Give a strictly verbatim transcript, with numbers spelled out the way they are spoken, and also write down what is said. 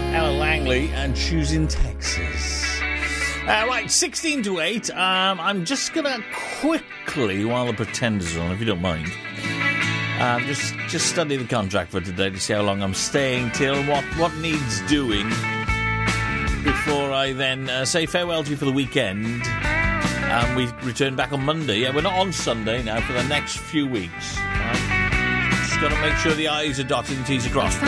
Ella Langley and Choosing Texas. Uh, right, sixteen to eight. Um, I'm just going to quickly, while the Pretenders are on, if you don't mind, uh, just just study the contract for today to see how long I'm staying till, what, what needs doing before I then uh, say farewell to you for the weekend. And we return back on Monday. Yeah, we're not on Sunday now for the next few weeks. Right? Just got to make sure the I's are dotted and T's are crossed.